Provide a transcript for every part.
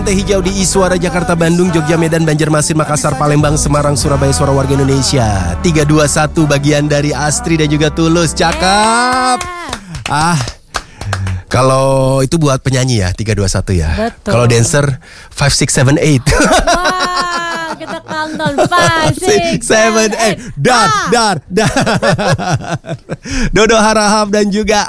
Teh hijau di Iswara, Jakarta, Bandung, Jogja, Medan, Banjarmasin, Makassar, Palembang, Semarang, Surabaya, suara warga Indonesia. 321 bagian dari Astri dan juga Tulus. Cakep. Kalau itu buat penyanyi ya 321 ya. Betul. Kalau dancer 5, 6, 7, 8. Wah, kita countdown 5, 6, 7, 8. Dar. Dodo Harahap dan juga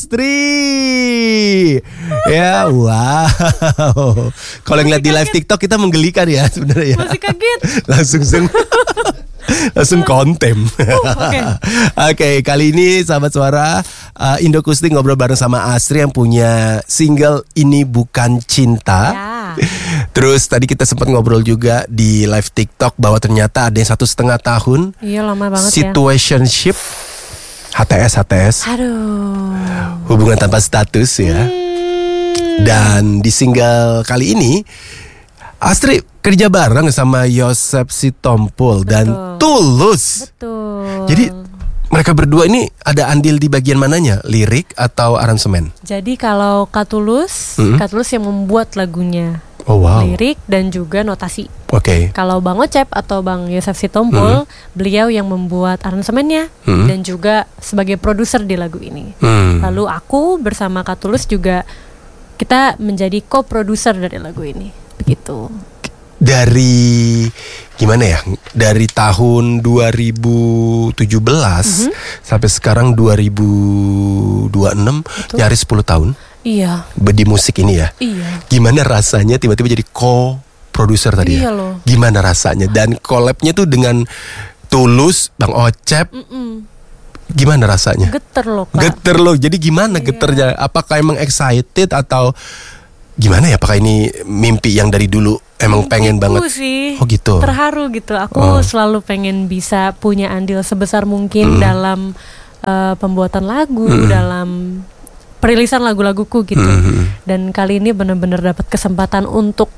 Astri. Ya, wow. Kalau ngeliat di live TikTok kita menggelikan ya sebenarnya ya. Masih kaget. Langsung kontem. Oke, kali ini sahabat suara Indo Kustik ngobrol bareng sama Astri yang punya single Ini Bukan Cinta. Ya. Terus tadi kita sempat ngobrol juga di live TikTok bahwa ternyata ada yang 1,5 tahun. Iya, lama banget situationship, HTS. Aduh. Hubungan tanpa status ya. Dan di single kali ini Astri kerja bareng sama Yosep Sitompul dan Tulus. Betul. Jadi mereka berdua ini ada andil di bagian mananya? Lirik atau aransemen? Jadi kalau Kak Tulus yang membuat lagunya. Oh wow. Lirik dan juga notasi. Oke. Kalau Bang Ocep atau Bang Yosef Sitompul, beliau yang membuat aransemennya dan juga sebagai produser di lagu ini. Lalu aku bersama Kak Tulus juga kita menjadi co-producer dari lagu ini. Begitu. Dari gimana ya? Dari tahun 2017 sampai sekarang 2026, nyaris 10 tahun. Iya. Di musik ini ya. Iya. Gimana rasanya tiba-tiba jadi co-producer tadi iya ya? Loh. Gimana rasanya? Dan collab-nya tuh dengan Tulus, Bang Ocep. Gimana rasanya? Geter loh, Kak. Geter loh. Jadi gimana geternya? Apakah emang excited atau gimana ya? Apakah ini mimpi yang dari dulu emang pengen banget? Sih. Oh gitu. Terharu gitu. Aku selalu pengen bisa punya andil sebesar mungkin dalam pembuatan lagu, dalam perilisan lagu-laguku gitu. Dan kali ini benar-benar dapat kesempatan untuk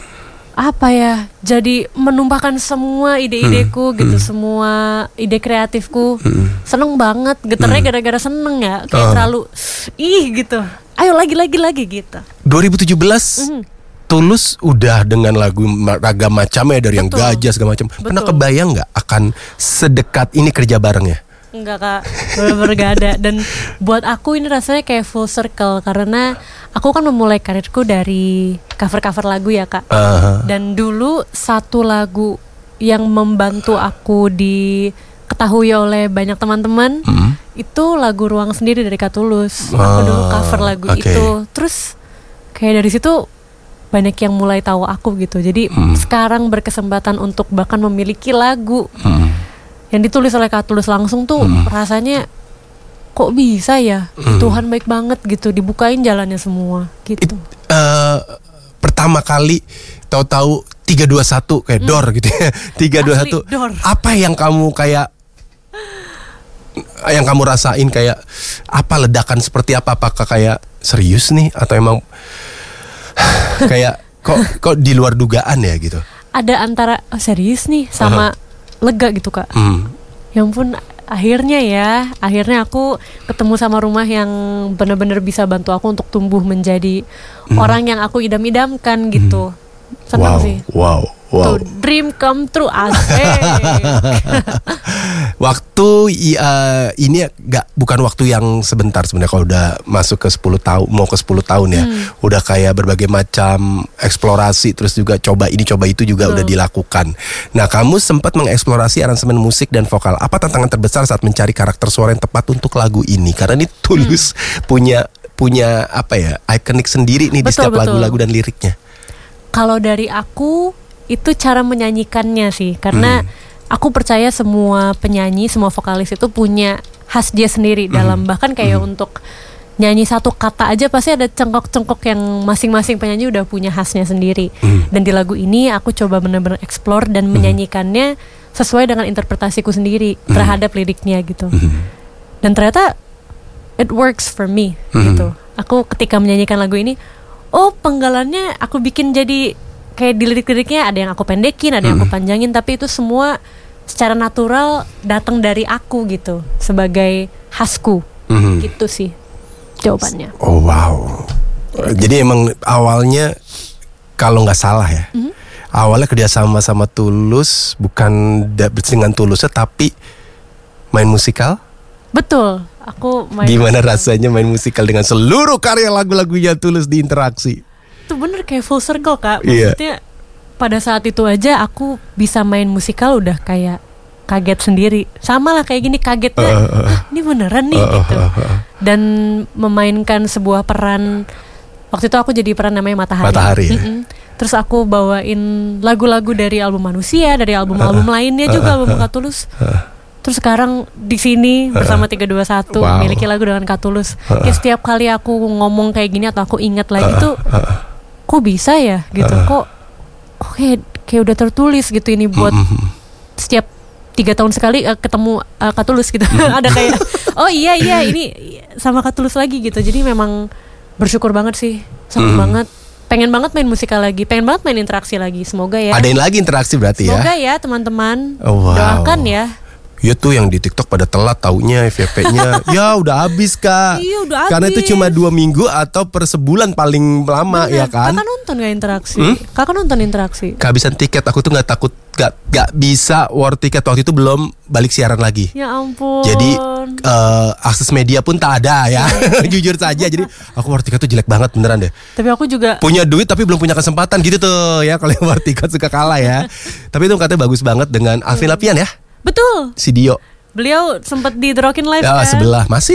jadi menumpahkan semua ide-ideku gitu, semua ide kreatifku. Seneng banget, geternya gara-gara seneng ya, kayak terlalu gitu. Ayo lagi gitu. 2017 Tulus udah dengan lagu ragam macamnya dari yang gajah segala macam. Pernah kebayang nggak akan sedekat ini kerja barengnya? Enggak, Kak, bener-bener gak ada. Dan buat aku ini rasanya kayak full circle, karena aku kan memulai karirku dari cover-cover lagu ya, Kak. Dan dulu satu lagu yang membantu aku diketahui oleh banyak teman-teman itu lagu Ruang Sendiri dari Kak Tulus. Aku dulu cover lagu itu. Terus kayak dari situ banyak yang mulai tahu aku gitu. Jadi sekarang berkesempatan untuk bahkan memiliki lagu yang ditulis oleh Kak Tulus langsung tuh rasanya kok bisa ya, Tuhan baik banget gitu, dibukain jalannya semua gitu. Pertama kali tahu-tahu 321 kayak door gitu ya. 321. Door. Apa yang kamu rasain, kayak apa ledakan seperti apa? Apakah kayak serius nih atau emang kayak kok di luar dugaan ya gitu? Ada antara serius nih sama lega gitu, Kak. Ya ampun, akhirnya aku ketemu sama rumah yang benar-benar bisa bantu aku untuk tumbuh menjadi orang yang aku idam-idamkan gitu. Senang sih. Wow. Tuh, dream come true, asik. Waktu ini bukan waktu yang sebentar sebenarnya, kalau udah masuk ke 10 tahun, mau ke 10 tahun ya. Udah kayak berbagai macam eksplorasi, terus juga coba ini coba itu juga udah dilakukan. Nah, kamu sempat mengeksplorasi aransemen musik dan vokal. Apa tantangan terbesar saat mencari karakter suara yang tepat untuk lagu ini? Karena ini Tulus punya apa ya, ikonik sendiri nih di setiap lagu-lagu dan liriknya. Kalau dari aku itu cara menyanyikannya sih, karena aku percaya semua penyanyi, semua vokalis itu punya khas dia sendiri dalam, bahkan kayak untuk nyanyi satu kata aja pasti ada cengkok-cengkok yang masing-masing penyanyi udah punya khasnya sendiri. Dan di lagu ini aku coba benar-benar explore dan menyanyikannya sesuai dengan interpretasiku sendiri terhadap liriknya gitu. Dan ternyata it works for me gitu. Aku ketika menyanyikan lagu ini, penggalannya aku bikin jadi kayak di lirik-liriknya ada yang aku pendekin, ada yang aku panjangin, tapi itu semua secara natural datang dari aku gitu, sebagai khasku. Gitu sih jawabannya. Oh wow. Jadi emang awalnya kalau nggak salah ya, awalnya kerjasama sama Tulus, bukan dengan Tulusnya tapi main musikal. Betul, aku main. Gimana rasanya main musikal dengan seluruh karya lagu-lagunya Tulus di Interaksi? Itu bener kayak full circle Kak. Iya. Maksudnya pada saat itu aja aku bisa main musikal udah kayak kaget sendiri. Sama lah kayak gini kagetnya. Ini beneran nih gitu. Dan memainkan sebuah peran. Waktu itu aku jadi peran namanya Matahari. Matahari ya? Terus aku bawain lagu-lagu dari album Manusia, dari album-album lainnya juga, album Kak Tulus. Terus sekarang di sini bersama 321 miliki lagu dengan Kak Tulus. Kayak setiap kali aku ngomong kayak gini atau aku ingat lagi tuh, kok bisa ya gitu? Kok kayak udah tertulis gitu ini buat setiap 3 tahun sekali ketemu Kak Tulus gitu. Ada kayak oh iya ini sama Kak Tulus lagi gitu. Jadi memang bersyukur banget sih, seneng banget. Pengen banget main musikal lagi, pengen banget main interaksi lagi. Semoga ya. Adain lagi interaksi berarti ya. Semoga ya teman-teman. Wow. Doakan ya. Ya tuh yang di TikTok pada telat taunya FYP-nya. Ya udah habis Kak. Iya udah habis. Karena itu cuma 2 minggu atau per sebulan paling lama. Bener. Ya kan. Kakak nonton gak interaksi? Kakak nonton interaksi? Kehabisan tiket, aku tuh gak bisa war tiket waktu itu, belum balik siaran lagi. Ya ampun. Jadi akses media pun tak ada ya. Jujur saja. Jadi aku war tiket tuh jelek banget beneran deh. Tapi aku juga punya duit tapi belum punya kesempatan gitu tuh ya. Kalau war tiket suka kalah ya. Tapi itu katanya bagus banget dengan Alvin Lapian ya. Betul. Si Dio. Beliau sempat di The Rockin' Live ya, kan? sebelah masih.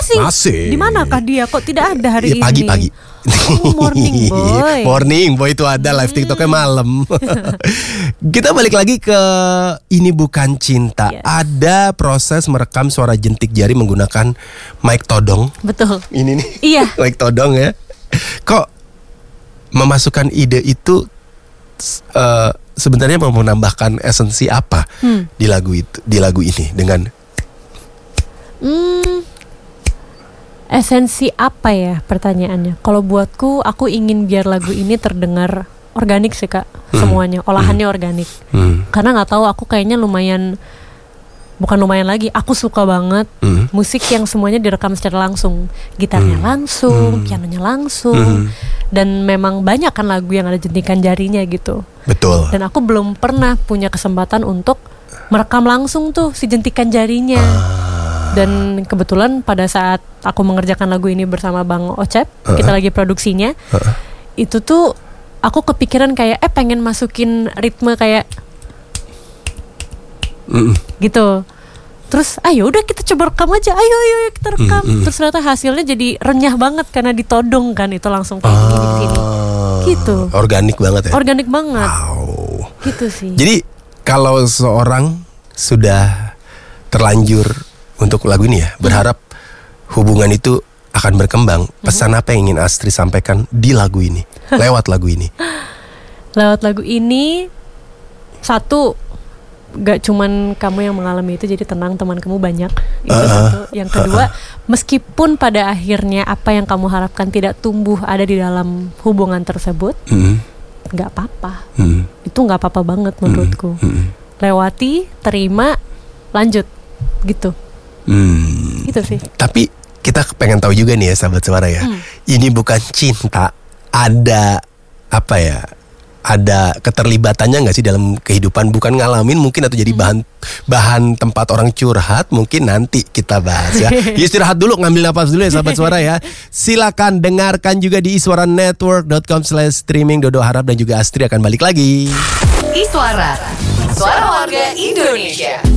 Di manakah dia? Kok tidak ada hari ya, pagi, ini? Pagi. Oh, morning boy. Morning boy itu ada live TikToknya malam. Kita balik lagi ke Ini Bukan Cinta. Yes. Ada proses merekam suara jentik jari menggunakan mic todong. Betul. Ini nih. Iya. Mic todong ya. Kok memasukkan ide itu sebenarnya mau menambahkan esensi apa di lagu itu, di lagu ini dengan esensi apa ya pertanyaannya? Kalau buatku, aku ingin biar lagu ini terdengar organik sih Kak, semuanya olahannya organik. Karena nggak tahu, aku kayaknya bukan lumayan lagi, aku suka banget musik yang semuanya direkam secara langsung, gitarnya langsung, pianonya langsung, dan memang banyak kan lagu yang ada jentikan jarinya gitu. Betul. Dan aku belum pernah punya kesempatan untuk merekam langsung tuh si jentikan jarinya. Dan kebetulan pada saat aku mengerjakan lagu ini bersama Bang Ocep, kita lagi produksinya, itu tuh aku kepikiran kayak pengen masukin ritme kayak gitu. Terus ayo udah kita coba rekam aja, ayo kita rekam. Terus ternyata hasilnya jadi renyah banget karena ditodong kan, itu langsung kayak gini gitu. Organik banget ya. Organik banget. Wow. Gitu sih. Jadi kalau seorang sudah terlanjur untuk lagu ini ya, berharap hubungan itu akan berkembang. Pesan apa yang ingin Astri sampaikan di lagu ini, lewat lagu ini? Lewat lagu ini, satu, gak cuman kamu yang mengalami itu, jadi tenang, teman kamu banyak. Itu satu. Yang kedua, meskipun pada akhirnya apa yang kamu harapkan tidak tumbuh ada di dalam hubungan tersebut, gak apa-apa. Itu gak apa-apa banget menurutku. Lewati, terima, lanjut, gitu. Gitu sih. Tapi kita pengen tahu juga nih ya sahabat suara ya, Ini Bukan Cinta ada apa ya? Ada keterlibatannya nggak sih dalam kehidupan? Bukan ngalamin mungkin, atau jadi bahan tempat orang curhat, mungkin nanti kita bahas ya. Istirahat dulu, ngambil napas dulu ya sahabat suara ya. Silakan dengarkan juga di iswaranetwork.com/streaming. Dodo harap dan juga Astri akan balik lagi. Iswara, suara warga Indonesia.